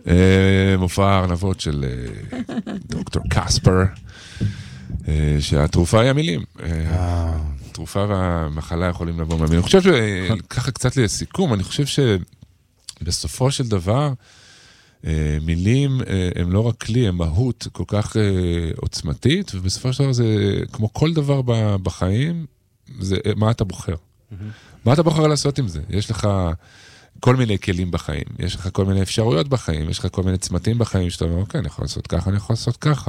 מופע הארנבות של דוקטור קספר, שהתרופה היא המילים. התרופה והמחלה יכולים לבוא מהמילים. אני חושב שככה קצת לסיכום, אני חושב שבסופו של דבר, מילים הם לא רק כלי, הם מהות כל כך עוצמתית, ובסופו של דבר זה, כמו כל דבר בחיים, זה מה אתה בוחר. מה אתה בוחר לעשות עם זה? יש לך כל מיני כלים בחיים, יש לך כל מיני אפשרויות בחיים, יש לך כל מיני צמתים בחיים, שאתה אומר, אוקיי, אני יכול לעשות ככה, אני יכול לעשות ככה,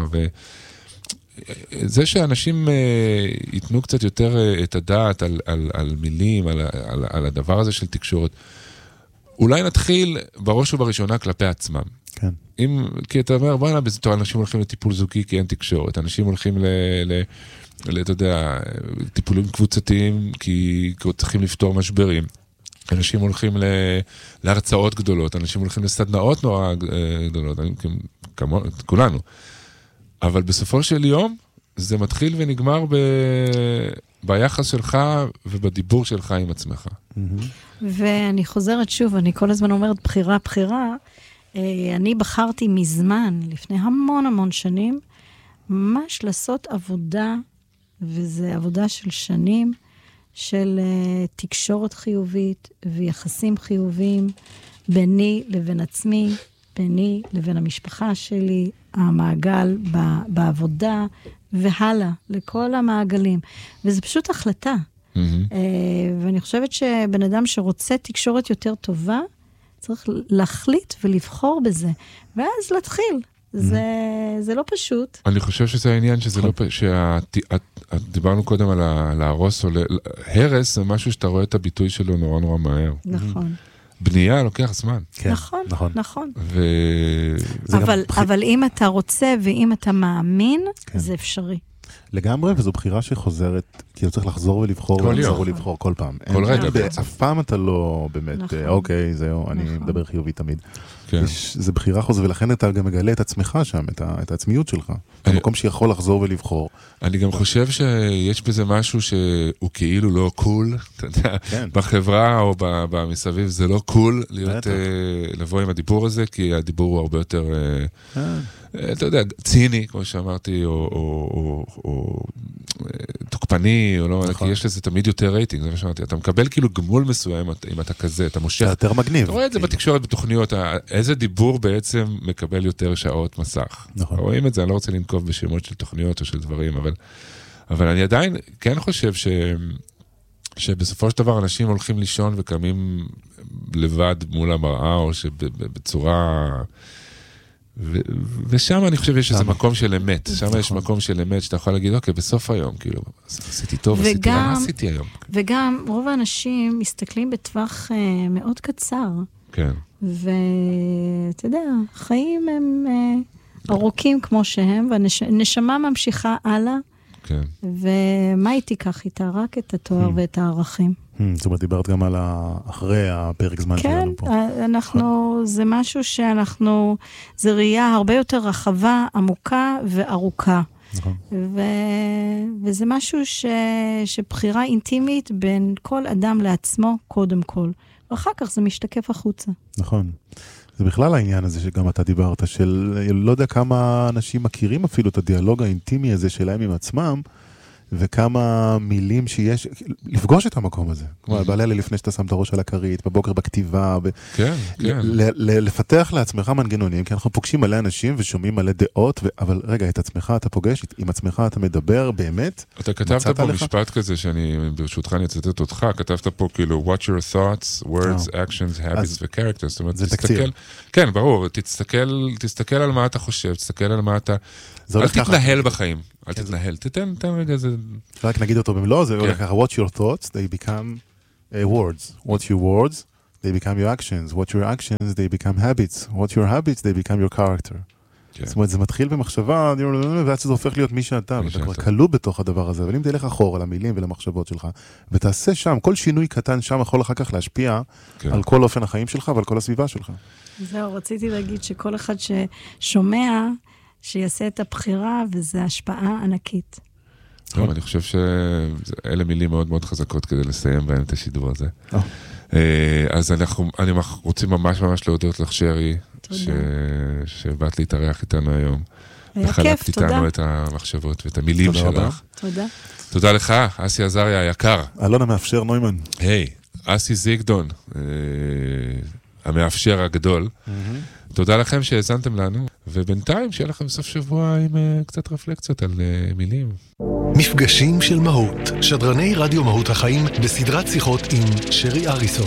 וזה שאנשים ייתנו קצת יותר את הדעת על מילים, על הדבר הזה של תקשורת, אולי נתחיל בראש ובראשונה כלפי עצמם. כן. כי אתה אומר, בואי נבזיתו, אנשים הולכים לטיפול זוגי כי אין תקשורת, אנשים הולכים אתה יודע, טיפולים קבוצתיים כי צריכים לפתור משברים. אנשים הולכים להרצאות גדולות, אנשים הולכים לסדנאות נורא גדולות, כולנו. אבל בסופו של יום, זה מתחיל ונגמר ביחס שלך ובדיבור שלך עם עצמך. ואני חוזרת שוב, אני כל הזמן אומרת בחירה. אני בחרתי מזמן, לפני המון שנים, ממש לעשות עבודה, וזה עבודה של שנים, של תקשורת חיובית ויחסים חיוביים, ביני לבין עצמי, ביני לבין המשפחה שלי, המעגל בעבודה, והלאה, לכל המעגלים. וזה פשוט החלטה. ואני חושבת שבן אדם שרוצה תקשורת יותר טובה, צריך להחליט ולבחור בזה, ואז להתחיל. זה לא פשוט. אני חושב שזה העניין, שזה לא פשוט, דיברנו קודם על להרוס, הרס זה משהו שאתה רואה את הביטוי שלו נורא מהר. נכון. בנייה לוקח זמן. נכון. אבל אם אתה רוצה ואם אתה מאמין, זה אפשרי. לגמרי, וזו בחירה שחוזרת, כי צריך לחזור ולבחור, ולבחור כל פעם. כל רגע. אף פעם אתה לא באמת, אוקיי, זהו, אני מדבר חיובי תמיד. זה בחירה חוזרת, ולכן אתה גם מגלה את עצמך שם, את העצמיות שלך. המקום שיכול לחזור ולבחור. אני גם חושב שיש בזה משהו שהוא כאילו לא קול, אתה יודע, בחברה או במסביב זה לא קול לבוא עם הדיבור הזה, כי הדיבור הוא הרבה יותר, אתה יודע, ציני, כמו שאמרתי, או תוקפני, או לא, כי יש לזה תמיד יותר רייטינג, זה מה שאמרתי, אתה מקבל כאילו גמול מסוים אם אתה כזה, אתה מושך. זה יותר מגניב. אתה רואה את זה בתקשורת, בתוכניות, איזה דיבור בעצם מקבל יותר שעות מסך. רואים את זה, אני לא רוצה לנקוב בשמות של תוכניות או של דברים, אבל אני עדיין כן חושב שבסופו של דבר אנשים הולכים לישון וקמים לבד מול המראה, או שבצורה... ושם אני חושב יש איזה מקום של אמת, שם יש מקום של אמת שאתה יכול להגיד, אוקיי, בסוף היום, כאילו, עשיתי טוב, מה עשיתי היום? וגם רוב האנשים מסתכלים בטווח מאוד קצר. כן. ואתה יודע, חיים הם ארוכים כמו שהם, והנשמה ממשיכה הלאה, כן. ומה היא תיקח איתה? רק את התואר ואת הערכים. זאת אומרת, דיברת גם על אחרי הפרק זמן שלנו פה. כן, זה משהו שאנחנו, זה ראייה הרבה יותר רחבה, עמוקה וארוכה. וזה משהו שבחירה אינטימית בין כל אדם לעצמו, קודם כל. ואחר כך זה משתקף החוצה. נכון. זה בכלל העניין הזה שגם אתה דיברת, של לא יודע כמה אנשים מכירים אפילו את הדיאלוג האינטימי הזה שלהם עם עצמם, וכמה מילים שיש, לפגוש את המקום הזה. כמו בלילה לפני שאתה שם את הראש על הכרית, בבוקר בכתיבה, כן. לפתח לעצמך מנגנונים, כי אנחנו פוגשים מלא אנשים ושומעים מלא דעות, אבל רגע, את עצמך אתה פוגש, עם עצמך אתה מדבר באמת. אתה כתבת פה משפט כזה, שאני ברשותך אני אצטט אותך, כתבת פה כאילו, watch your thoughts, words, actions, habits ו-characters. זאת אומרת, זה תקציר. כן, ברור, תסתכל על מה אתה חושב, תסתכל על מה אתה... אל תתנהל בחיים. אל תתנהל, תתן רגע זה... רק נגיד אותו במלוא, זה הולך ככה, watch your thoughts, they become words. Watch your words, they become your actions. Watch your actions, they become habits. Watch your habits, they become your character. זאת אומרת, זה מתחיל במחשבה, ואז זה הופך להיות מי שאתה, ואתה כבר כלוא בתוך הדבר הזה, אבל אם תלך אחורה למילים ולמחשבות שלך, ותעשה שם, כל שינוי קטן שם יכול אחר כך להשפיע על כל אופן החיים שלך ועל כל הסביבה שלך. זהו, רציתי להגיד שכל אחד ששומע, שיעשה את הבחירה, וזו השפעה ענקית. טוב, אני חושב שאלה מילים מאוד מאוד חזקות כדי לסיים בהם את השידור הזה. אז אני רוצים ממש להודות לך, שרי, שבאת להתארח איתנו היום. היה כיף, תודה. וחלקת איתנו את המחשבות ואת המילים שלך. תודה. תודה לך, אסי עזריה היקר. אלון המאפשר נוימן. היי, אסי זיגדון, המאפשר הגדול. תודה לכם שהאזנתם לנו, ובינתיים שיהיה לכם סוף שבוע עם קצת רפלקציות על מילים. מפגשים של מהות, שדרני רדיו מהות החיים בסדרת שיחות עם שרי אריסון.